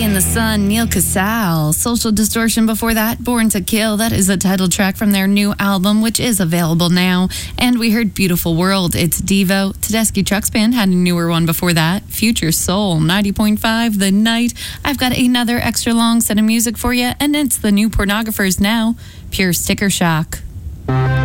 in the Sun, Neil Casal. Social Distortion before that, Born to Kill. That is the title track from their new album, which is available now. And we heard Beautiful World. It's Devo. Tedeschi Trucks Band had a newer one before that. Future Soul, 90.5 The Night. I've got another extra long set of music for you, and it's the new Pornographers now. Pure Sticker Shock.